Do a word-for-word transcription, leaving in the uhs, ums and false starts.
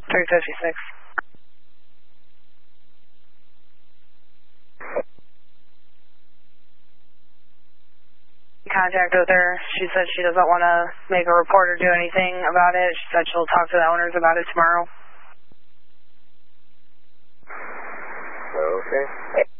three fifty-six. Contact with her. She said she doesn't want to make a report or do anything about it. She said she'll talk to the owners about it tomorrow. Okay.